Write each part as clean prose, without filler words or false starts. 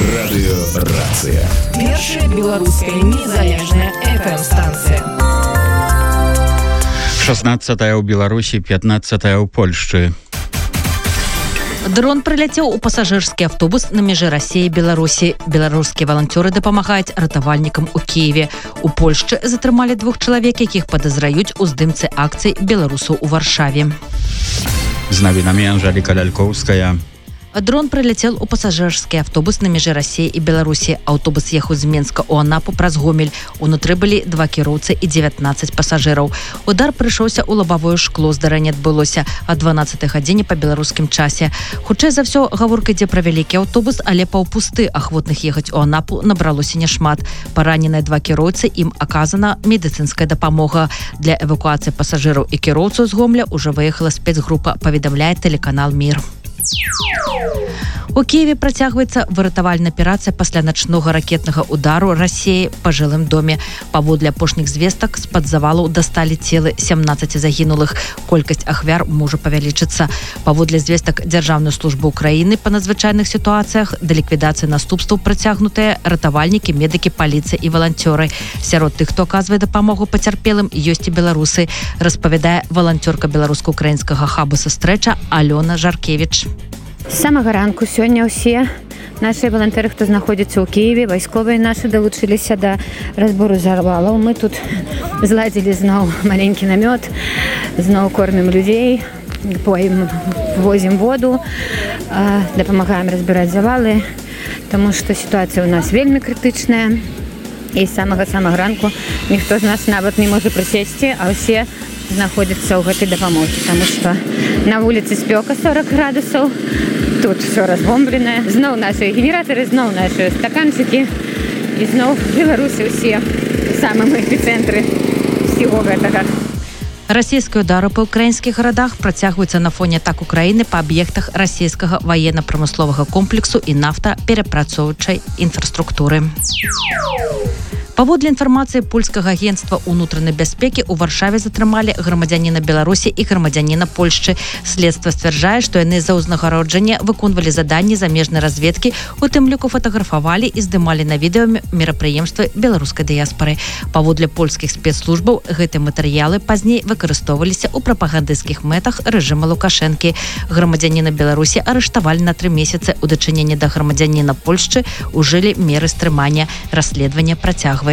Радыёрацыя. Першая беларуская незалежная FM-станцыя. 16 у Беларусі, 15 у Польшчы. Дрон прыляцеў у пасажырскі аўтобус на мяжы Расіі і Беларусі. Беларускія валанцёры дапамагаюць ратавальнікам у Кіеве. У Польшчы затрымалі 2 чалавек, якіх падазраюць у здымцы акцый беларусаў у Варшаве. З навінамі Анжэліка Лялькоўская. Дрон прыляцеў у пасажырскі аўтобус на мяжы Расіі і Беларусі. Аўтобус ехаў з Менска ў Анапу праз Гомель. Унутры былі 2 кіроўцы і 19 пасажыраў. Удар прыйшоўся ў лабавое шкло. Здарэнне адбылося о 12 гадзіне па беларускім часе. Хутчэй за ўсё, гаворка ідзе пра вялікі аўтобус, але паўпусты, ахвотных ехаць у Анапу набралося няшмат. Параненыя 2 кіроўцы, ім аказана медыцынская дапамога. Для эвакуацыі пасажыраў і кіроўцаў з Гомля ўжо выехала спецгрупа, паведамляе тэлеканал «Мір». У Киеве працягваецца выратавальная аперацыя пасля начнога ракетнага удару Расіі па жылым доме. Паводле апошніх звестак, з-пад завалу дасталі целы 17 загінулых. Колькасць ахвяр можа павялічыцца. Паводле звестак Дзяржаўнай службы Украіны па надзвычайных сітуацыях да ліквідацыі наступстваў працягнутыя ратавальнікі, медыкі, паліцыя і валанцёры. Сярод тых, хто аказвае дапамогу пацярпелым, ёсць і беларусы, распавядае валанцёрка беларуска-украінскага хабу «Сустрэча» Алёна Жаркевіч. З самага ранку сёння ўсе нашыя валантэры, хто знаходзіцца ў Кіеве, вайсковыя нашы далучыліся да разбору завалаў. Мы тут зладзілі зноў маленькі намёт, зноў кормім людзей, возім воду, дапамагаем разбіраць завалы, таму што сітуацыя ў нас вельмі крытычная. І з самага ранку ніхто з нас нават не можа прысесці, а ўсе знаходзяцца ў гэтай дапамозе, таму што на вуліцы спёка 40 градусаў, тут все разбомбленае. Зноў наши генератары, зноў наши стаканчыкі і зноў беларусы ўсе у самым эпіцэнтры всего гэтага. Расійскія ўдары па ўкраінскіх гарадах працягваюцца на фоне атак Украіны па аб'ектах расійскага ваенна-прамысловага комплексу і нафтаперапрацоўчай інфраструктуры. Паводле інфармацыі польскага агентства ўнутранай бяспекі, у Варшаве затрымалі грамадзяніна Беларусі і грамадзяніна Польшчы. Следства сцвярджае, што яны за ўзнагароджанне выконвалі заданні замежнай разведкі, у тым ліку фатаграфавалі і здымалі на відэо мерапрыемствы беларускай дыяспары. Паводле польскіх спецслужбаў, гэтыя матэрыялы пазней выкарыстоўваліся ў прапагандысцкіх мэтах рэжыма Лукашэнкі. Грамадзяніна Беларусі арыштавалі на 3 месяцы. У дачыненні да грамадзяніна Польшчы ўжылі меры стрымання. Расследаванне працягваецца.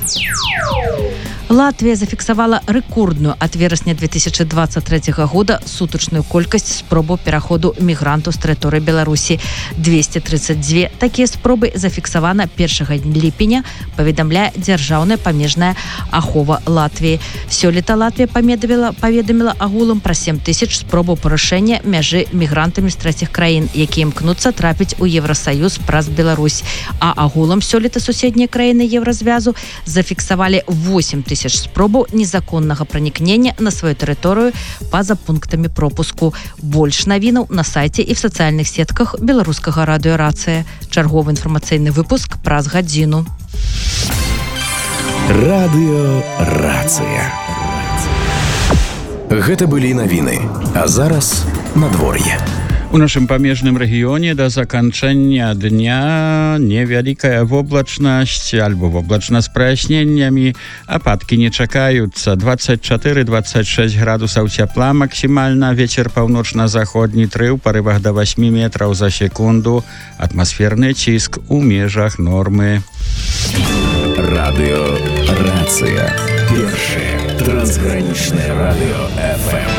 Латвія зафіксавала рэкордную ад верасня 2023 года сутачную колькасць спробаў пераходу мігрантаў з тэрыторыі Беларусі. 232 такія спробы зафіксавана 1 ліпеня, паведамляе Дзяржаўная памежная ахова Латвіі. Сёлета Латвія паведаміла агулам пра 7000 спробаў парушэння мяжы мігрантамі з трэціх краін, якія імкнуцца трапіць у Еўрасаюз праз Беларусь. А агулам сёлета суседнія краіны Еўразвязу зафіксавалі 8000 спробаў незаконнага пранікнення на сваю тэрыторыю па-за пунктамі пропуску. Больш навінаў на сайце і в сацыяльных сетках беларускага радыёрацыя. Чарговы інфармацыйны выпуск праз гадзіну. Радыёрацыя. Гэта былі навіны, а зараз надвор'е. У нашым памежным рэгіёне да заканчэння дня невялікая воблачнасць альбо воблачна з праясненнямі. Ападкі не чакаюцца. 24-26 градусаў цяпла максімальна. Вецер паўночна-заходні 3 ў парывах да 8 метраў за секунду. Атмасферны ціск у межах нормы. Радыёрацыя. Першае трансгранічнае радыё FM.